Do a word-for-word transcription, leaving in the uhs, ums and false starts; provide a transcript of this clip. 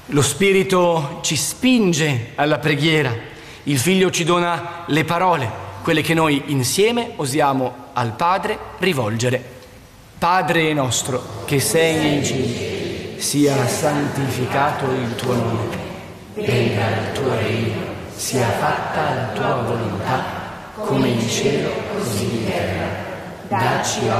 Lo Spirito ci spinge alla preghiera, il Figlio ci dona le parole, quelle che noi insieme osiamo al Padre rivolgere. Padre nostro, che sei nei cieli, sia santificato il tuo nome, venga il tuo regno, sia fatta la tua volontà, come in cielo così in terra. Dacci